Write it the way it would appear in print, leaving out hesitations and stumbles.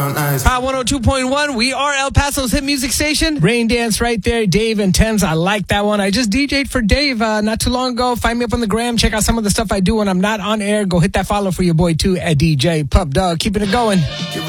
Power 102.1, we are El Paso's hit music station. Rain Dance right there, Dave and Thames. I like that one. I just DJ'd for Dave not too long ago. Find me up on the gram. Check out some of the stuff I do when I'm not on air. Go hit that follow for your boy too at DJ Pup Dog. Keeping it going.